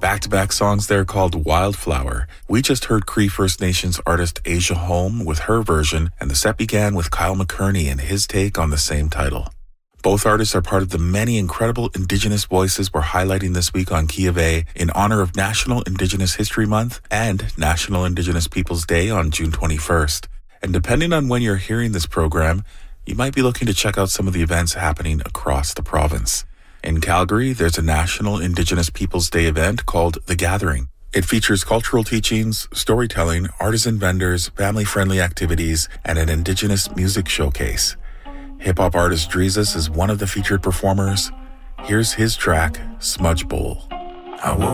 Back-to-back songs there called Wildflower. We just heard Cree First Nations artist Asia Home with her version, and the set began with Kyle McCurney and his take on the same title. Both artists are part of the many incredible Indigenous voices we're highlighting this week on Key of A in honor of National Indigenous History Month and National Indigenous Peoples Day on June 21st. And depending on when you're hearing this program, you might be looking to check out some of the events happening across the province. In Calgary, there's a National Indigenous Peoples Day event called The Gathering. It features cultural teachings, storytelling, artisan vendors, family-friendly activities, and an Indigenous music showcase. Hip-hop artist Dreezus is one of the featured performers. Here's his track, Smudge Bowl. I woke